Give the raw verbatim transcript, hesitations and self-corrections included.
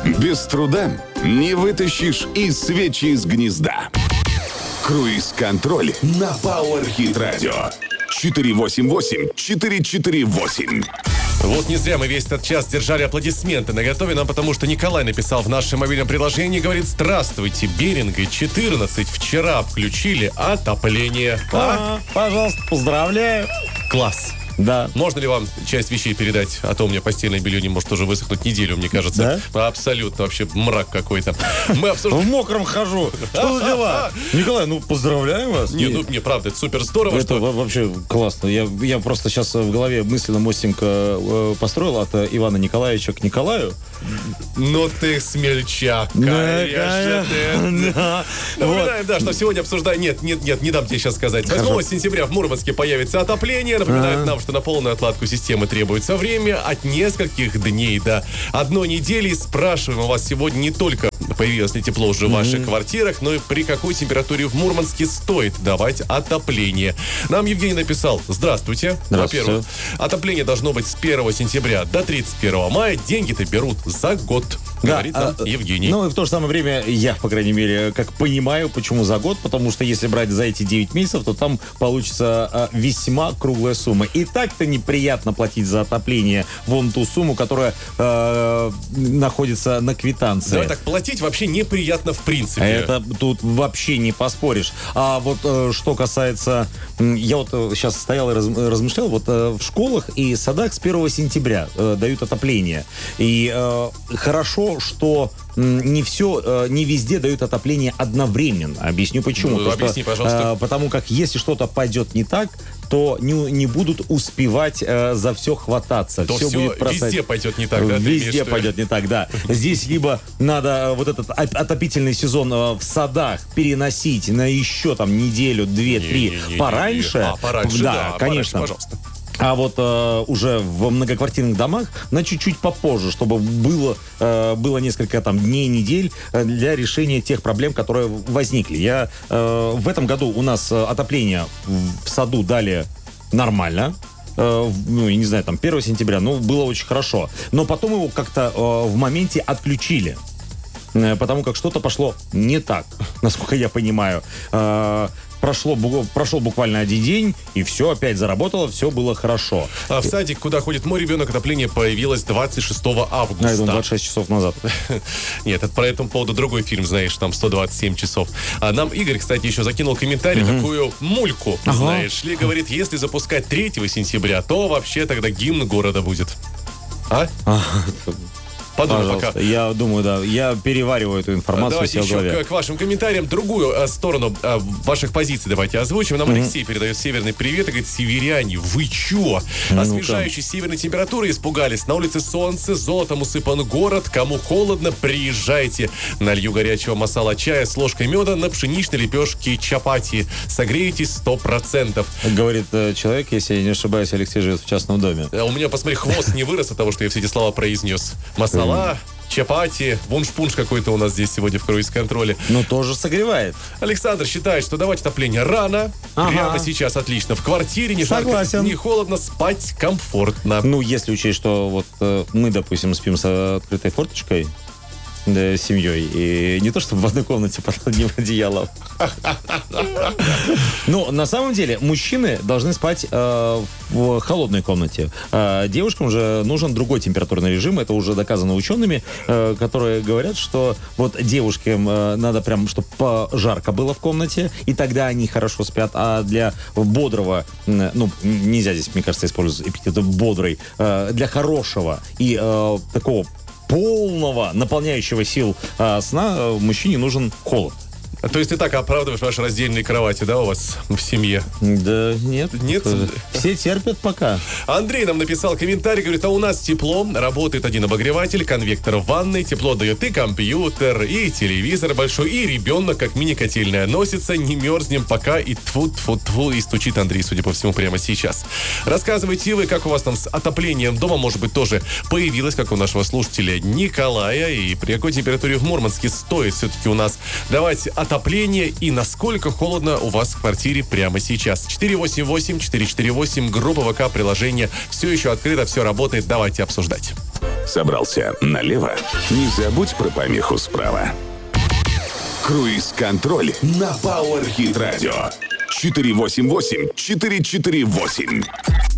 Без труда не вытащишь и свечи из гнезда. Круиз-контроль на Power Hit Radio. четыре восемь восемь четыре четыре восемь. Вот не зря мы весь этот час держали аплодисменты наготове нам, потому что Николай написал в нашем мобильном приложении, говорит: здравствуйте, Беринга четырнадцать вчера включили отопление. А, пожалуйста, поздравляю. Класс. Да. Можно ли вам часть вещей передать? А то у меня постельное белье не может уже высохнуть неделю, мне кажется. Да? Абсолютно вообще мрак какой-то. Мы обсуждаем... В мокром хожу. Что за дела? Николай, ну поздравляю вас. Не, ну не, правда, это супер здорово. Это что... вообще классно. Я, я просто сейчас в голове мысленно мостинг э, построил от э, Ивана Николаевича к Николаю. Ну ты смельчак, конечно, ты. Напоминаем, да, что сегодня обсуждаем... Нет, нет, нет, не дам тебе сейчас сказать. восьмого сентября в Мурманске появится отопление. Напоминает нам, что на полную отладку системы требуется время от нескольких дней до одной недели. Спрашиваем у вас сегодня не только, появилось ли тепло уже в ваших квартирах, но и при какой температуре в Мурманске стоит давать отопление. Нам Евгений написал: здравствуйте. Здравствуйте. Во-первых, отопление должно быть с первого сентября до тридцать первого мая. Деньги-то берут за год, Да, говорит нам а, Евгений. Ну и в то же самое время я, по крайней мере, как понимаю, почему за год, потому что если брать за эти девять месяцев, то там получится а, весьма круглая сумма. И так-то неприятно платить за отопление вон ту сумму, которая э, находится на квитанции. Давай так, платить вообще неприятно в принципе. Это тут вообще не поспоришь. А вот э, что касается... м, Я вот э, сейчас стоял и раз- размышлял, вот э, в школах и садах с первого сентября э, дают отопление. И э, хорошо, что м, не все, э, не везде дают отопление одновременно. Объясню почему. Ну, Потому объясни, что, пожалуйста. э, потому как если что-то пойдет не так, то не, не будут успевать э, за все хвататься. То все все будет просать. везде пойдет не так, да? ты имеешь в Везде виду? пойдет не так, да. Здесь либо надо э, вот этот оп- отопительный сезон э, в садах переносить на еще там неделю, две, три Не-не-не-не-не. пораньше. А, пораньше, да, да, пораньше, конечно. пожалуйста. А вот э, уже в многоквартирных домах на чуть-чуть попозже, чтобы было, э, было несколько там дней, недель э, для решения тех проблем, которые возникли. Я э, в этом году у нас э, отопление в саду дали нормально. Э, ну, я не знаю, там первого сентября, ну, было очень хорошо. Но потом его как-то э, в моменте отключили. Э, потому как что-то пошло не так, насколько я понимаю. Э, Прошло, бу- прошел буквально один день, и все опять заработало, все было хорошо. А в садик, куда ходит мой ребенок, отопление появилось двадцать шестого августа. А, я думаю, двадцать шесть часов назад. Нет, это по этому поводу другой фильм, знаешь, там сто двадцать семь часов. А нам Игорь, кстати, еще закинул комментарий, такую мульку, Ага. знаешь ли, говорит, если запускать третьего сентября, то вообще тогда гимн города будет. А? Подумай Пожалуйста. пока. Я думаю, да. Я перевариваю эту информацию Давайте у себя в еще голове. к, к вашим комментариям другую э, сторону э, ваших позиций давайте озвучим. Нам Алексей передает северный привет и говорит: северяне, вы чё? Освежающей северной температуры испугались. На улице солнце, золотом усыпан город. Кому холодно, приезжайте. Налью горячего масала чая с ложкой меда на пшеничной лепешке чапати. Согреетесь сто процентов. Говорит э, человек, если я не ошибаюсь, Алексей живет в частном доме. А у меня, посмотри, хвост не вырос от того, что я все эти слова произнес. Масала, чапати, вунш-пунш какой-то у нас здесь сегодня в круиз-контроле. Ну, тоже согревает. Александр считает, что давать отопление рано. Ага. Прямо сейчас отлично. В квартире не жарко, Согласен. не холодно, спать комфортно. Ну, если учесть, что вот э, мы, допустим, спим с открытой форточкой, да, с семьей, и не то чтобы в одной комнате под одним одеялом. Ну, на самом деле, мужчины должны спать э, в холодной комнате. А девушкам же нужен другой температурный режим. Это уже доказано учеными, э, которые говорят, что вот девушкам э, надо прям, чтобы жарко было в комнате, и тогда они хорошо спят. А для бодрого, э, ну, нельзя здесь, мне кажется, использовать эпитет бодрый, э, для хорошего и э, такого полного, наполняющего сил э, сна э, мужчине нужен холод. То есть ты так оправдываешь ваши раздельные кровати, да, у вас в семье? Да нет. Нет? Все терпят пока. Андрей нам написал комментарий, говорит: а у нас тепло, работает один обогреватель, конвектор в ванной, тепло дает и компьютер, и телевизор большой, и ребенок, как мини-котельная, носится, не мерзнем пока, и тфу-тфу-тфу, и стучит Андрей, судя по всему, прямо сейчас. Рассказывайте вы, как у вас там с отоплением дома, может быть, тоже появилось, как у нашего слушателя Николая, и при какой температуре в Мурманске стоит все-таки у нас давать отопление отопление и насколько холодно у вас в квартире прямо сейчас. четыре восемь восемь четыре четыре восемь, группа ВК, приложение все еще открыто, все работает. Давайте обсуждать. Собрался налево? Не забудь про помеху справа. Круиз-контроль на Power Hit Radio. четыре восемь восемь четыре четыре восемь.